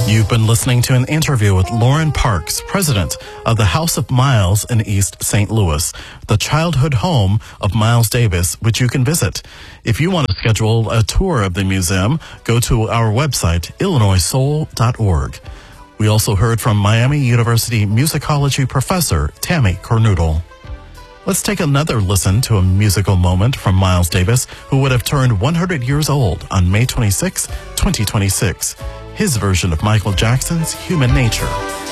You've been listening to an interview with Lauren Parks, president of the House of Miles in East St. Louis, the childhood home of Miles Davis, which you can visit. If you want to schedule a tour of the museum, go to our website, illinoissoul.org. We also heard from Miami University musicology professor Tammy Cornoodle. Let's take another listen to a musical moment from Miles Davis, who would have turned 100 years old on May 26, 2026. His version of Michael Jackson's Human Nature.